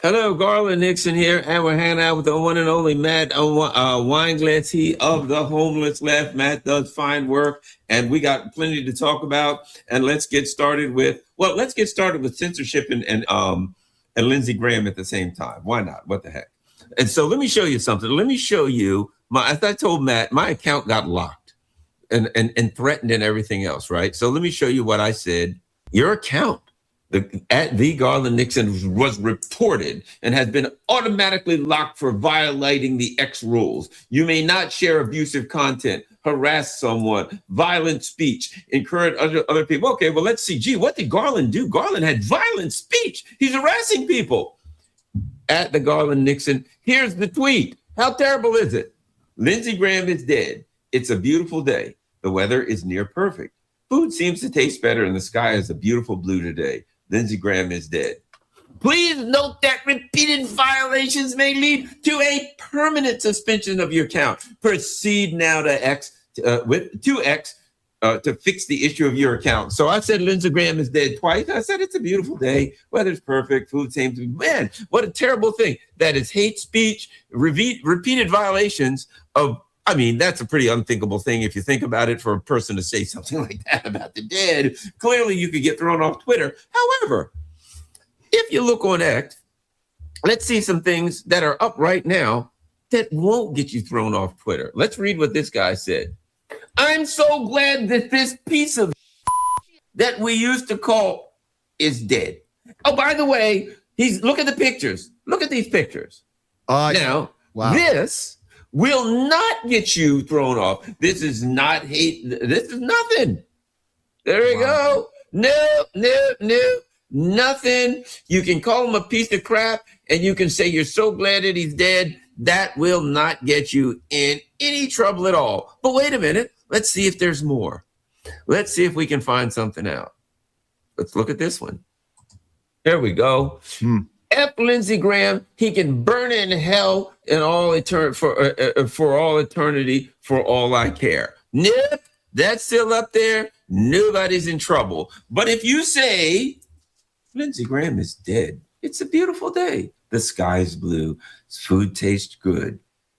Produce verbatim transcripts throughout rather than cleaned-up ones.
Hello, Garland Nixon here, and we're hanging out with the one and only Matt uh, Weinglass, he of the Homeless Left. Matt does fine work, and we got plenty to talk about. And let's get started with, well, let's get started with censorship and and um and Lindsey Graham at the same time. Why not? What the heck? And so let me show you something. Let me show you my. As I told Matt, my account got locked and and and threatened and everything else, right? So let me show you what I said. Your account. The, at the Garland Nixon was reported and has been automatically locked for violating the X rules. You may not share abusive content, harass someone, violent speech, encourage other, other people. Okay, well, let's see. Gee, what did Garland do? Garland had violent speech. He's harassing people. At the Garland Nixon, here's the tweet. How terrible is it? Lindsey Graham is dead. It's a beautiful day. The weather is near perfect. Food seems to taste better and the sky is a beautiful blue today. Lindsey Graham is dead. Please note that repeated violations may lead to a permanent suspension of your account. Proceed now to X uh, with to X uh, to fix the issue of your account. So I said Lindsey Graham is dead twice. I said it's a beautiful day. Weather's perfect. Food seems to be, man, what a terrible thing. That is hate speech, repeat, repeated violations of, I mean, that's a pretty unthinkable thing if you think about it, for a person to say something like that about the dead. Clearly, you could get thrown off Twitter. However, if you look on X, let's see some things that are up right now that won't get you thrown off Twitter. Let's read what this guy said. I'm so glad that this piece of that we used to call is dead. Oh, by the way, he's look at the pictures. Look at these pictures. Uh, now, wow. This will not get you thrown off. This is not hate. This is nothing. There we wow. go. No, no, no, nothing. You can call him a piece of crap and you can say you're so glad that he's dead. That will not get you in any trouble at all. But wait a minute. Let's see if there's more. Let's see if we can find something out. Let's look at this one. There we go. Hmm. F. Lindsey Graham, he can burn in hell in all etern- for uh, uh, for all eternity, for all I care. Nope, that's still up there. Nobody's in trouble. But if you say Lindsey Graham is dead, it's a beautiful day. The sky's blue. Food tastes good.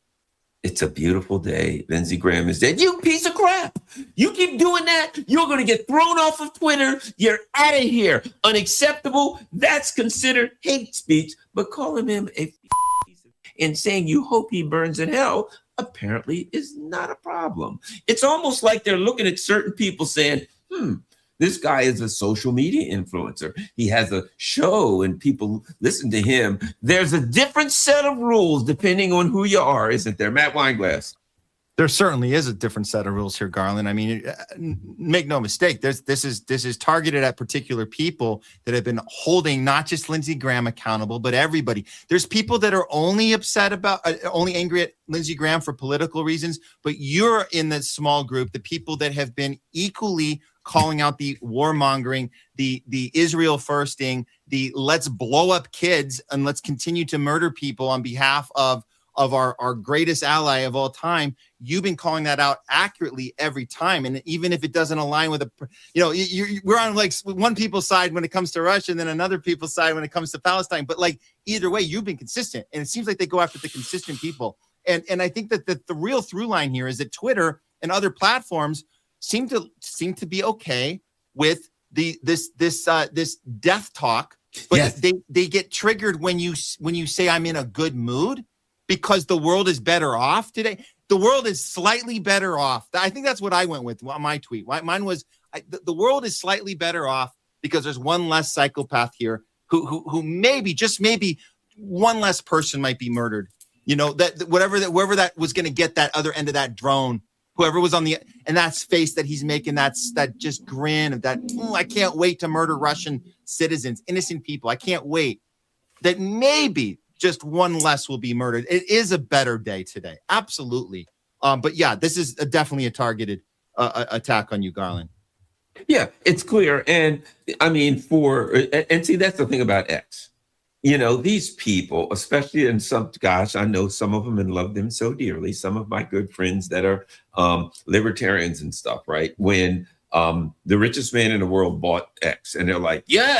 It's a beautiful day. Lindsey Graham is dead. You piece of crap. You keep doing that, you're going to get thrown off of Twitter. You're out of here. Unacceptable. That's considered hate speech. But calling him a piece of and saying you hope he burns in hell apparently is not a problem. It's almost like they're looking at certain people saying, hmm, this guy is a social media influencer. He has a show and people listen to him. There's a different set of rules depending on who you are, isn't there? Matt Weinglass. There certainly is a different set of rules here, Garland. I mean, make no mistake. There's, this is this is targeted at particular people that have been holding not just Lindsey Graham accountable, but everybody. There's people that are only upset about, uh, only angry at Lindsey Graham for political reasons, but you're in the small group, the people that have been equally calling out the warmongering, the the Israel firsting, the let's blow up kids and let's continue to murder people on behalf of of our, our greatest ally of all time. You've been calling that out accurately every time. And even if it doesn't align with a, you know, you, you, we're on like one people's side when it comes to Russia and then another people's side when it comes to Palestine. But like either way, you've been consistent. And it seems like they go after the consistent people. And, and I think that the, the real through line here is that Twitter and other platforms seem to seem to be okay with the this this uh, this death talk. But yes. they, they get triggered when you when you say I'm in a good mood, because the world is better off today. The world is slightly better off. I think that's what I went with on my tweet. Mine was I, the, the world is slightly better off because there's one less psychopath here who who who maybe just maybe one less person might be murdered. You know, that whatever that whoever that was going to get that other end of that drone, whoever was on the and that face that he's making, that's that just grin of that. Oh, I can't wait to murder Russian citizens, innocent people. I can't wait. That maybe just one less will be murdered. It is a better day today. Absolutely. Um, but yeah, this is a, definitely a targeted uh, attack on you, Garland. Yeah, it's clear. And I mean, for, and see, that's the thing about X. You know, these people, especially in some, gosh, I know some of them and love them so dearly. Some of my good friends that are um, libertarians and stuff, right? When um, the richest man in the world bought X and they're like, yes,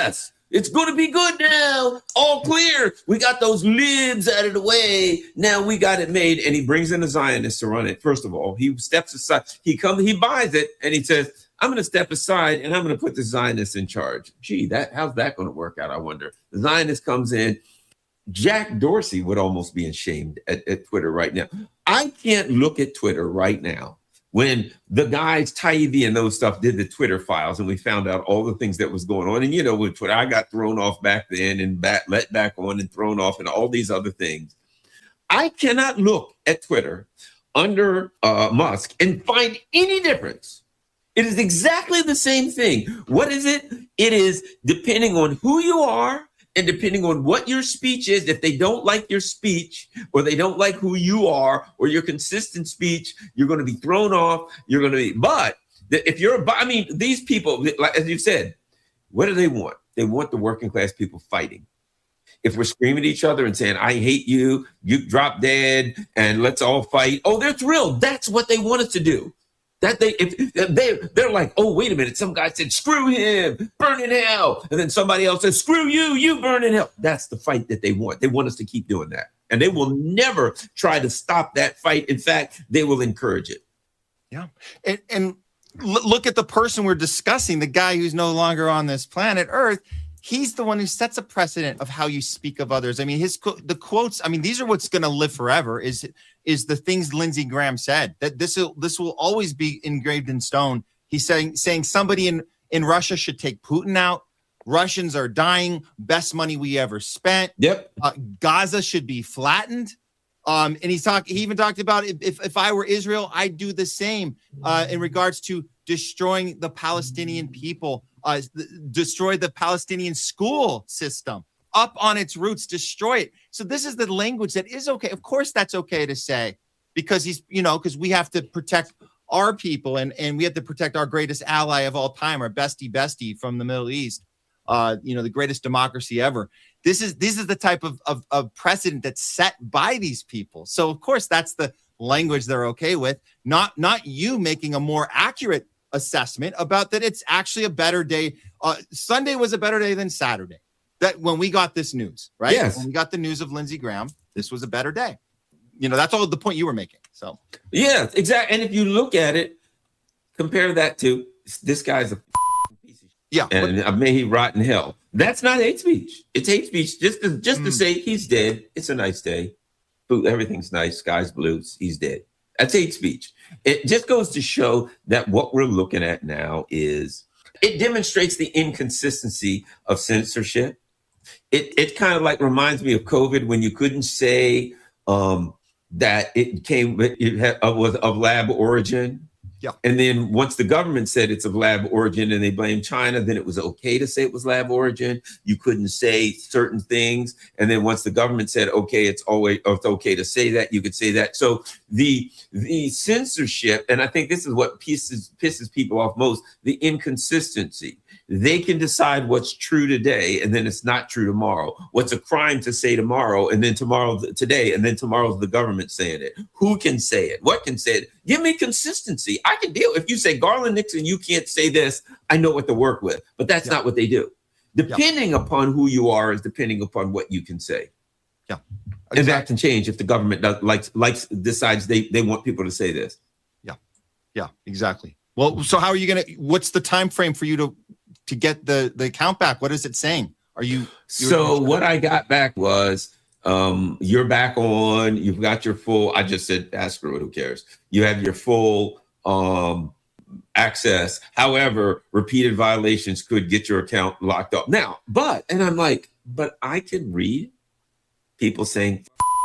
It's going to be good now. All clear. We got those libs out of the way. Now we got it made. And he brings in a Zionist to run it. First of all, he steps aside. He comes, he buys it, and he says, I'm going to step aside, and I'm going to put the Zionist in charge. Gee, that how's that going to work out, I wonder? The Zionist comes in. Jack Dorsey would almost be ashamed at, at Twitter right now. I can't look at Twitter right now. When the guys, Taibbi and those stuff did the Twitter files and we found out all the things that was going on. And, you know, with Twitter, I got thrown off back then and back, let back on and thrown off and all these other things. I cannot look at Twitter under uh, Musk and find any difference. It is exactly the same thing. What is it? It is depending on who you are. And depending on what your speech is, if they don't like your speech or they don't like who you are or your consistent speech, you're going to be thrown off. You're going to be, but if you're, I mean, these people, like as you said, what do they want? They want the working class people fighting. If we're screaming at each other and saying, I hate you, you drop dead, and let's all fight. Oh, they're thrilled. That's what they want us to do. That they, if, if they, they're like, oh, wait a minute. Some guy said, screw him, burn in hell. And then somebody else says, screw you, you burn in hell. That's the fight that they want. They want us to keep doing that. And they will never try to stop that fight. In fact, they will encourage it. Yeah. And, and look at the person we're discussing, the guy who's no longer on this planet Earth. He's the one who sets a precedent of how you speak of others. I mean, his the quotes, I mean, these are what's going to live forever is, is the things Lindsey Graham said, that this will, this will always be engraved in stone. He's saying, saying somebody in, in Russia should take Putin out. Russians are dying. Best money we ever spent. Yep. Uh, Gaza should be flattened. Um, and he's talking, he even talked about if, if, if I were Israel, I'd do the same uh, in regards to destroying the Palestinian people. Uh, destroy the Palestinian school system up on its roots, destroy it. So this is the language that is okay. Of course, that's okay to say because he's, you know, because we have to protect our people and, and we have to protect our greatest ally of all time, our bestie bestie from the Middle East, uh, you know, the greatest democracy ever. This is this is the type of, of, of precedent that's set by these people. So, of course, that's the language they're okay with, not not you making a more accurate assessment about that it's actually a better day. Uh, Sunday was a better day than Saturday. That when we got this news, right? Yes. When we got the news of Lindsey Graham, this was a better day. You know, that's all the point you were making. So yeah, exactly. And if you look at it, compare that to this guy's a piece of shit. Yeah, and but, may he rot in hell. That's not hate speech. It's hate speech just to just mm. to say he's dead. It's a nice day. Everything's nice. Sky's blue. He's dead. That's hate speech. It just goes to show that what we're looking at now is it demonstrates the inconsistency of censorship. It it kind of like reminds me of COVID when you couldn't say um, that it came it had, uh, was of lab origin. Yeah. And then once the government said it's of lab origin and they blamed China, then it was okay to say it was lab origin. You couldn't say certain things. And then once the government said, okay, it's always it's okay to say that, you could say that. So the the censorship, and I think this is what pisses, pisses people off most, the inconsistency. They can decide what's true today and then it's not true tomorrow. What's a crime to say tomorrow and then tomorrow today and then tomorrow's the government saying it. Who can say it? What can say it? Give me consistency. I can deal. If you say Garland Nixon, you can't say this, I know what to work with. But that's yeah. not what they do. Depending yeah. upon who you are is depending upon what you can say. Yeah. Exactly. And that can change if the government does, likes likes decides they, they want people to say this. Yeah. Yeah, exactly. Well, so how are you gonna what's the time frame for you to to get the the account back? What is it saying? Are you so what I got back was um you're back on, you've got your full, I just said ask for it, who cares? You have your full um access. However, repeated violations could get your account locked up. Now, but and I'm like, but I can read people saying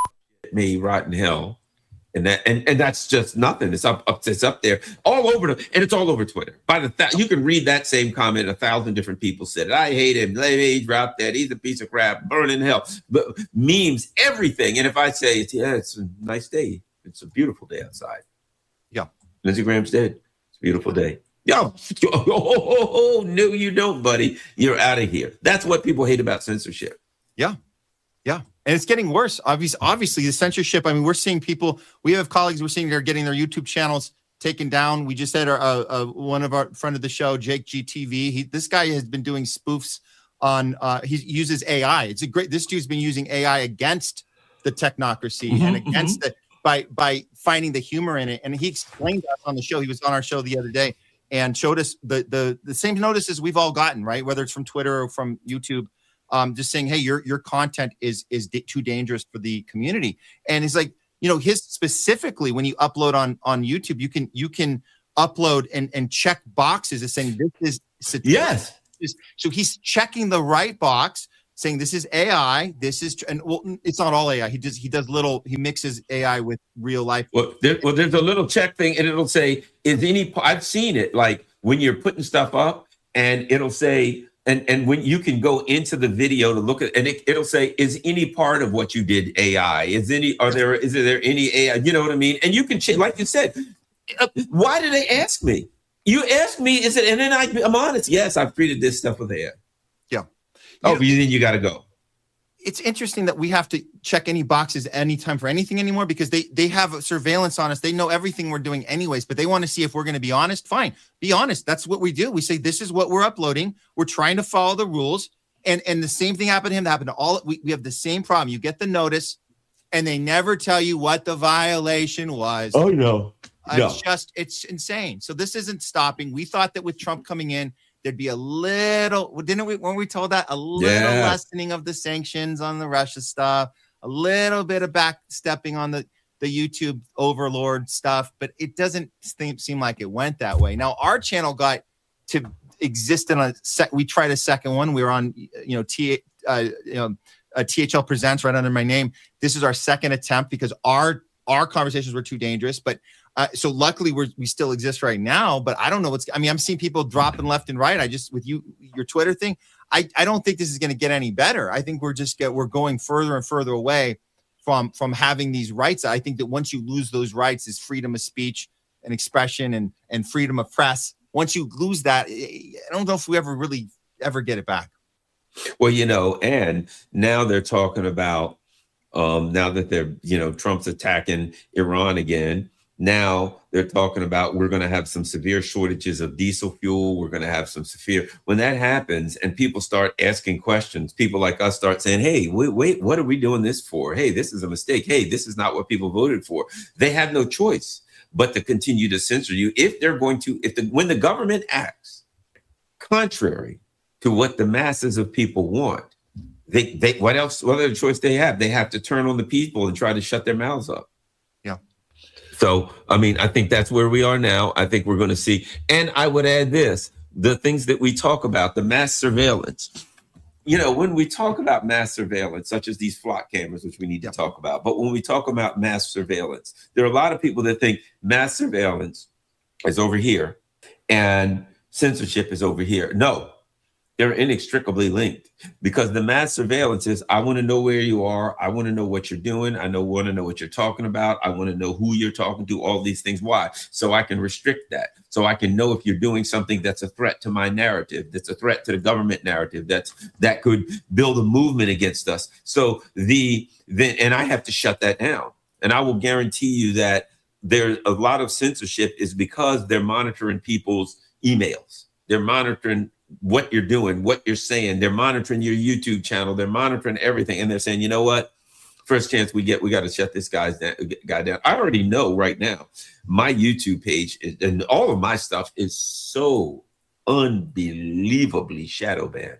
may rot in hell. And that and, and that's just nothing. It's up, up it's up there all over the, and it's all over Twitter. By the th- you can read that same comment. A thousand different people said it. I hate him. Let me drop that. He's a piece of crap. Burn in hell. But memes, everything. And if I say it's yeah, it's a nice day. It's a beautiful day outside. Yeah. Lindsey Graham's dead. It's a beautiful day. Yo, oh, oh, oh, oh, no, you don't, buddy. You're out of here. That's what people hate about censorship. Yeah. Yeah. And it's getting worse. Obviously, obviously, the censorship. I mean, we're seeing people, we have colleagues we're seeing they're getting their YouTube channels taken down. We just had our, uh, uh, one of our friend of the show, Jake G T V. He, this guy has been doing spoofs on uh, he uses A I. It's a great. This dude's been using A I against the technocracy mm-hmm, and against mm-hmm. the by by finding the humor in it. And he explained that on the show. He was on our show the other day and showed us the the the same notices we've all gotten, right? Whether it's from Twitter or from YouTube, um, just saying, hey, your your content is is d- too dangerous for the community. And he's like, you know, his specifically when you upload on on YouTube, you can you can upload and and check boxes as saying this is satiric. Yes. So he's checking the right box, saying this is A I. This is, and well, it's not all A I. He does he does little. He mixes A I with real life. Well, there, well, there's a little check thing, and it'll say, "Is any?" I've seen it, like when you're putting stuff up, and it'll say, and and when you can go into the video to look at, and it, it'll say, "Is any part of what you did A I? Is any? Are there? Is there any A I?" You know what I mean? And you can, like you said, why did they ask me? You asked me, is it? And then I, I'm honest. Yes, I've treated this stuff with air. Yeah. Oh, you, then you got to go. It's interesting that we have to check any boxes anytime for anything anymore because they they have surveillance on us. They know everything we're doing anyways, but they want to see if we're going to be honest. Fine, be honest. That's what we do. We say this is what we're uploading. We're trying to follow the rules, and and the same thing happened to him. That happened to all. We we have the same problem. You get the notice, and they never tell you what the violation was. Oh no. No. It's just, it's insane. So this isn't stopping. We thought that with Trump coming in, there'd be a little, didn't we, when we told that, a little yeah. lessening of the sanctions on the Russia stuff, a little bit of backstepping on the, the YouTube overlord stuff, but it doesn't seem, seem like it went that way. Now, our channel got to exist in a sec. We tried a second one. We were on, you know, T, uh, you know, uh, T H L Presents right under my name. This is our second attempt because our, our conversations were too dangerous, but Uh, so luckily we're, we still exist right now, but I don't know what's, I mean, I'm seeing people dropping left and right. I just, with you, your Twitter thing, I, I don't think this is going to get any better. I think we're just get, we're going further and further away from, from having these rights. I think that once you lose those rights is freedom of speech and expression and, and freedom of press. Once you lose that, I don't know if we ever really ever get it back. Well, you know, and now they're talking about, um, now that they're, you know, Trump's attacking Iran again. Now they're talking about we're going to have some severe shortages of diesel fuel. We're going to have some severe, when that happens and people start asking questions, people like us start saying, hey, wait, wait, what are we doing this for? Hey, this is a mistake. Hey, this is not what people voted for. They have no choice but to continue to censor you if they're going to, if the, when the government acts contrary to what the masses of people want, they, they, what else, what other choice they have? They have to turn on the people and try to shut their mouths up. So, I mean, I think that's where we are now. I think we're going to see. And I would add this, the things that we talk about, the mass surveillance. You know, when we talk about mass surveillance, such as these flock cameras, which we need to yep. talk about, but when we talk about mass surveillance, there are a lot of people that think mass surveillance is over here and censorship is over here. No, they're inextricably linked because the mass surveillance is, I want to know where you are. I want to know what you're doing. I know, want to know what you're talking about. I want to know who you're talking to, all these things. Why? So I can restrict that. So I can know if you're doing something that's a threat to my narrative, that's a threat to the government narrative, that's that could build a movement against us. So the, then, and I have to shut that down. And I will guarantee you that there's a lot of censorship is because they're monitoring people's emails. They're monitoring what you're doing, what you're saying. They're monitoring your YouTube channel. They're monitoring everything. And they're saying, you know what? First chance we get, we got to shut this guy's down, guy down. I already know right now, my YouTube page is, and all of my stuff is so unbelievably shadow banned.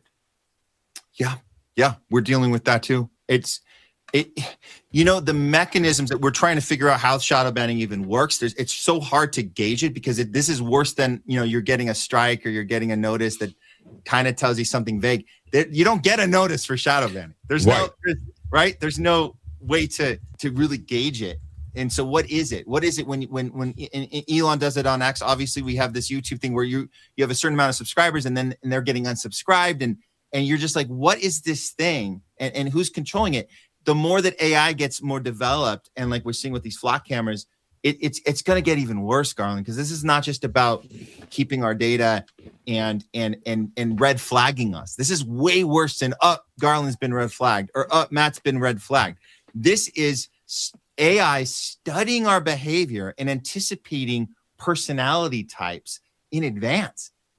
Yeah. Yeah. We're dealing with that too. It's, it, you know, the mechanisms that we're trying to figure out how shadow banning even works. There's, it's so hard to gauge it because it, this is worse than, you know, you're getting a strike or you're getting a notice that kind of tells you something vague. There, you don't get a notice for shadow banning. There's right. no, there's, right. There's no way to, to really gauge it. And so what is it? What is it when, when, when Elon does it on X? Obviously we have this YouTube thing where you, you have a certain amount of subscribers and then and they're getting unsubscribed and, and you're just like, what is this thing? And, and who's controlling it? The more that A I gets more developed, and like we're seeing with these flock cameras, it, it's it's going to get even worse, Garland, because this is not just about keeping our data and and and and red flagging us. This is way worse than up. Oh, Garland's been red flagged, or up. Oh, Matt's been red flagged. This is A I studying our behavior and anticipating personality types in advance.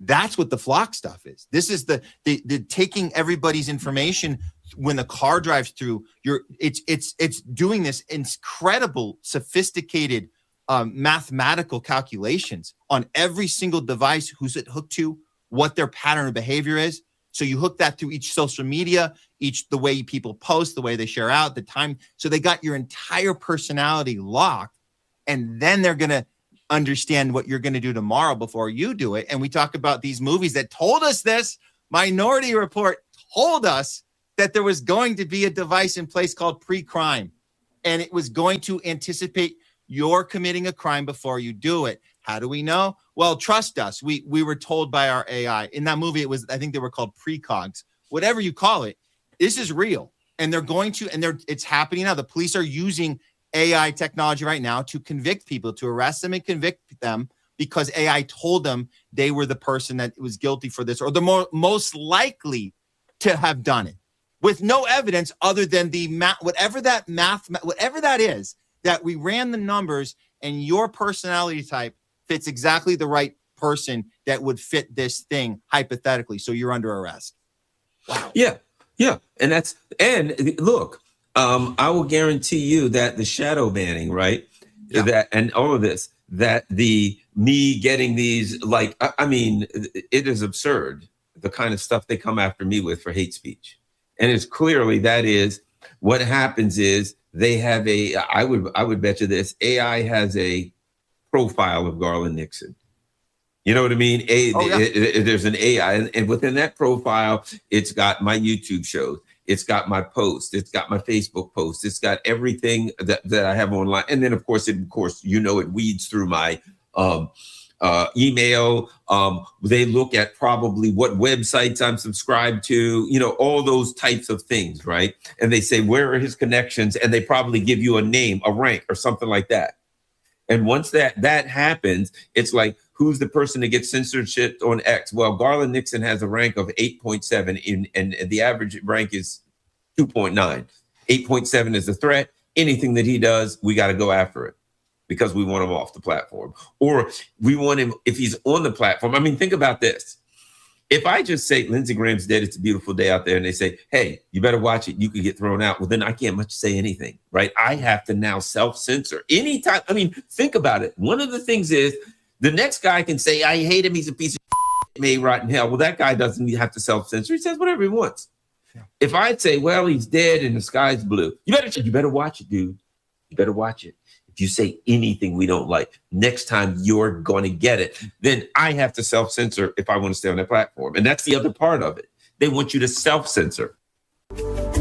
That's what the flock stuff is. This is the the, the taking everybody's information when the car drives through. You're it's it's it's doing this incredible, sophisticated um, mathematical calculations on every single device, who's it hooked to, what their pattern of behavior is. So you hook that through each social media, each the way people post, the way they share out, the time. So they got your entire personality locked, and then they're gonna understand what you're going to do tomorrow before you do it. And we talk about these movies that told us this. Minority Report told us that there was going to be a device in place called pre-crime, and it was going to anticipate you're committing a crime before you do it. How do we know? Well, trust us. We we were told by our A I. In that movie, it was, I think they were called precogs. Whatever you call it, this is real. And they're going to, and they're it's happening now. The police are using A I technology right now to convict people, to arrest them and convict them, because A I told them they were the person that was guilty for this, or the more most likely to have done it, with no evidence other than the math, whatever that math, whatever that is, that we ran the numbers and your personality type fits exactly the right person that would fit this thing hypothetically. So you're under arrest. Wow. Yeah. Yeah. And that's, and look, Um, I will guarantee you that the shadow banning, right? Yeah. That and all of this, that the me getting these, like, I, I mean, it is absurd, the kind of stuff they come after me with for hate speech. And it's clearly that is what happens is they have a, I would, I would bet you this, A I has a profile of Garland Nixon. You know what I mean? A, oh, yeah. it, it, there's an A I, and, and within that profile, it's got my YouTube shows. It's got my posts. It's got my Facebook posts. It's got everything that, that I have online. And then, of course, it, of course, you know, it weeds through my um, uh, email. Um, they look at probably what websites I'm subscribed to, you know, all those types of things, right? And they say, where are his connections? And they probably give you a name, a rank, or something like that. And once that that happens, it's like, who's the person that gets censorship on X? Well, Garland Nixon has a rank of eight point seven, in, and the average rank is two point nine. eight point seven is a threat. Anything that he does, we got to go after it because we want him off the platform. Or we want him, if he's on the platform. I mean, think about this. If I just say Lindsey Graham's dead, it's a beautiful day out there, and they say, hey, you better watch it, you could get thrown out. Well, then I can't much say anything, right? I have to now self-censor. Anytime, I mean, think about it. One of the things is the next guy can say, I hate him, he's a piece of shit, may rot in hell. Well, that guy doesn't have to self-censor. He says whatever he wants. Yeah. If I'd say, well, he's dead and the sky's blue, you better, you better watch it, dude. You better watch it. If you say anything we don't like, next time you're going to get it. Then I have to self-censor if I want to stay on that platform. And that's the other part of it. They want you to self-censor.